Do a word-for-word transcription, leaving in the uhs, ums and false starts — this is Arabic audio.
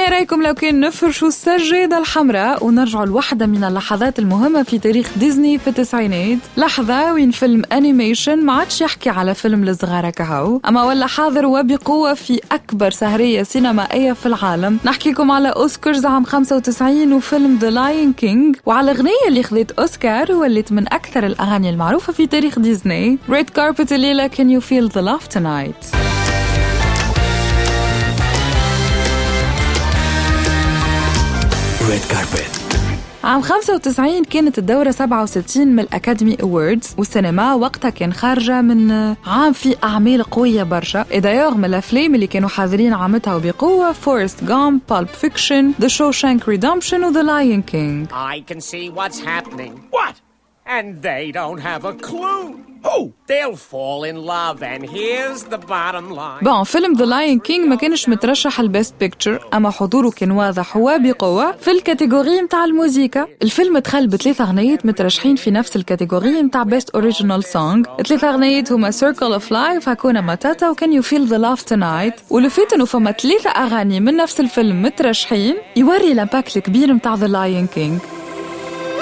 يا رايكم لو كان نفرشوا السجادة الحمراء ونرجعوا لوحدة من اللحظات المهمة في تاريخ ديزني في التسعينات، لحظة وين فيلم أنيميشن ما عادش يحكي على فيلم للصغار كهو، أما ولا حاضر وبقوة في أكبر سهرية سينمائية في العالم. نحكيكم على أوسكارز عام خمسة وتسعين وفيلم The Lion King، وعلى الأغنية اللي خذت أوسكار واللي من أكثر الأغاني المعروفة في تاريخ ديزني، Red Carpet الليلة Can You Feel the Love Tonight. Red Carpet. عام خمسة وتسعين كانت الدورة سبعة وستين من الأكاديمي أووردز، والسينما وقتها كان خارجة من عام في أعمال قوية برشا. إدايوغ من الأفلام اللي كانوا حاضرين عامتها وبقوة فورست غامب، بالب فيكشن، The Shawshank Redemption و The Lion King. I can see what's happening. What? And they don't have a clue. Oh, they'll fall in love and here's the bottom line. بون فيلم The Lion King ما كانش مترشح البيست بيكتشر، أما حضوره كان واضح وبقوة في الكاتيجوري متاع الموسيقى. الفيلم دخل بثلاثة أغنيات مترشحين في نفس الكاتيجوري متاع بيست أوريجينال سونغ. الثلاثة أغنيات هما Circle of Life، هاكونا ماتاتا، و Can You Feel the Love Tonight. واللي فات إنه فما ثلاثة أغاني من نفس الفيلم مترشحين يوري الإمباكت الكبير متاع The Lion King.